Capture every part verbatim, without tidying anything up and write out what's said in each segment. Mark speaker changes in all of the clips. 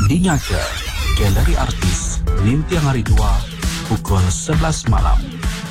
Speaker 1: Ingat ke, Galeri Artis Lintiang Hari dua pukul sebelas malam.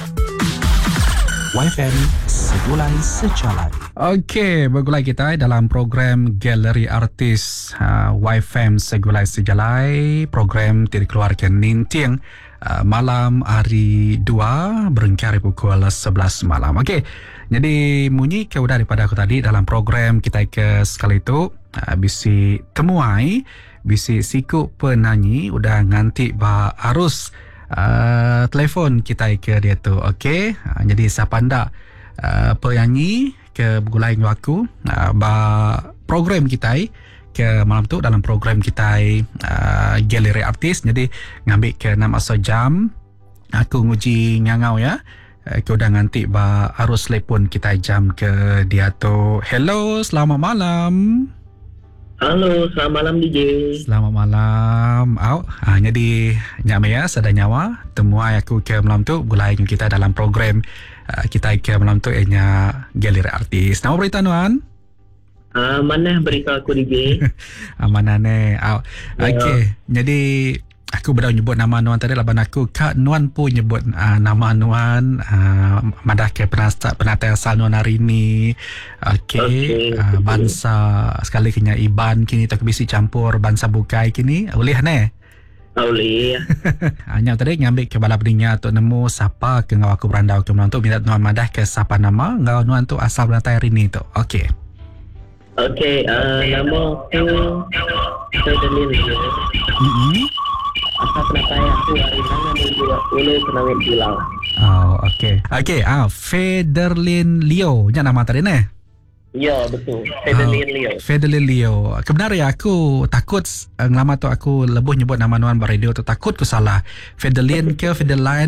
Speaker 1: Y F M Segulai Sejalai.
Speaker 2: Okey, bergulai kita dalam program Galeri Artis uh, Y F M Segulai Sejalai. Program dikeluarkan Lintiang uh, malam hari dua berengkari pukul sebelas malam. Okey, jadi munyi ke udah daripada aku tadi dalam program kita ke sekali itu uh, bisi temuai, bisi siku penyanyi udah nganti bah arus Uh, telefon kita ke dia tu. Okey, uh, jadi siapa anda uh, penyanyi ke bergulai dengan aku uh, ba program kita ke malam tu dalam program kita uh, Galeri Artis. Jadi ngambil ke enam asal jam aku nguji ngangau ya. Uh, ke udah nganti ba arus telefon kita jam ke dia tu. Hello, selamat malam.
Speaker 3: Halo, selamat malam D J.
Speaker 2: Selamat malam. Au, ha, jadi nyama ya sada nyawa temuai aku ke malam tu gulai dengan kita dalam program uh, kita ke malam tu ianya Galeri Artis. Nama berita nuan?
Speaker 3: Ah, mana berita aku D J?
Speaker 2: Amanah ne. Au. Okey. Jadi aku baru nyebut nama nuan tadi laban aku Kak Nuan pun nyebut uh, nama nuan uh, madah ke penata penata asal nuan hari ni. Okey, okay, uh, bangsa sekali kena Iban kini tak bisi campur bangsa bukai kini. Boleh ne?
Speaker 3: Boleh.
Speaker 2: Hanya tadi ngambil ke bala berinya tu nemu siapa ke ngau aku berandau ke nuan tu minta nuan madah ke siapa nama ngau nuan tu asal penata hari ni tu. Okey.
Speaker 3: Okey, uh, nama aku Federlin.
Speaker 2: Mhm.
Speaker 3: Asal penata aku hari mana minggu ulu kenawin bilang.
Speaker 2: Oh, okey. Okey, ah Federlin Leo. Nya nama tadi ne?
Speaker 3: Ya, betul. Federlin
Speaker 2: Oh,
Speaker 3: Leo.
Speaker 2: Federlin Leo. Kebenaran aku takut uh, lama tu aku lebuh nyebut nama nuan radio tu takut ku salah. Federlin ke Federline